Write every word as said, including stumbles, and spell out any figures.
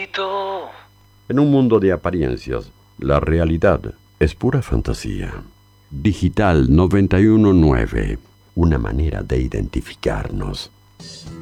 Pablito. En un mundo de apariencias, la realidad es pura fantasía. Digital noventa y uno punto nueve, una manera de identificarnos.